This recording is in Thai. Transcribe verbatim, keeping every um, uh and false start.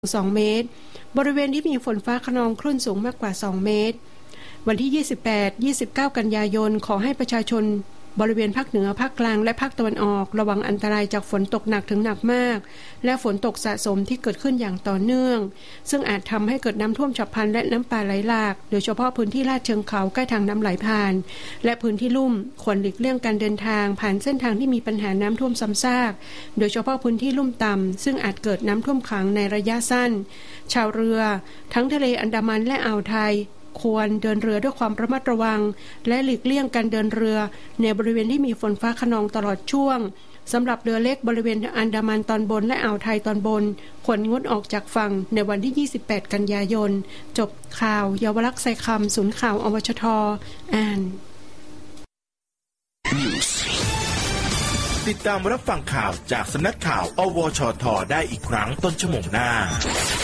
สองเมตรบริเวณที่มีฝนฟ้าคะนองคลื่นสูงมากกว่าสองเมตรวันที่ยี่สิบแปด ยี่สิบเก้ากันยายนขอให้ประชาชนบริเวณภาคเหนือภาคกลางและภาคตะวันออกระวังอันตรายจากฝนตกหนักถึงหนักมากและฝนตกสะสมที่เกิดขึ้นอย่างต่อเนื่องซึ่งอาจทำให้เกิดน้ำท่วมฉับพลันและน้ำป่าไหลหลากโดยเฉพาะพื้นที่ลาดเชิงเขาใกล้ทางน้ำไหลผ่านและพื้นที่ลุ่มควรหลีกเลี่ยงการเดินทางผ่านเส้นทางที่มีปัญหาน้ำท่วมซ้ำซากโดยเฉพาะพื้นที่ลุ่มต่ำซึ่งอาจเกิดน้ำท่วมขังในระยะสั้นชาวเรือทั้งทะเลอันดามันและอ่าวไทยควรเดินเรือด้วยความระมัดระวังและหลีกเลี่ยงการเดินเรือในบริเวณที่มีฝนฟ้าคะนองตลอดช่วงสำหรับเรือเล็กบริเวณอันดามันตอนบนและอ่าวไทยตอนบนควรงดออกจากฝั่งในวันที่ยี่สิบแปดกันยายนจบข่าวเยาวลักษณ์ไซคำศูนย์ข่าวอวชทอ่านติดตามรับฟังข่าวจากสำนักข่าวอวชทได้อีกครั้งต้นชั่วโมงหน้า